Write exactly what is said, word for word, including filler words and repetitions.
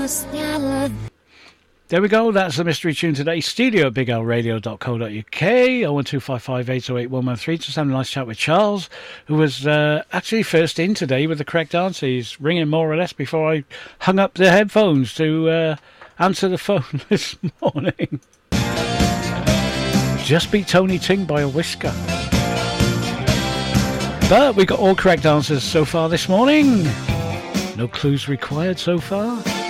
There we go, that's the mystery tune today. Studio at big l radio dot co dot u k, oh one two five five eight oh eight one one three. Just having a nice chat with Charles, who was uh, actually first in today with the correct answer. He's ringing more or less before I hung up the headphones to uh, answer the phone this morning. Just beat Tony Ting by a whisker. But we got all correct answers so far this morning. No clues required so far.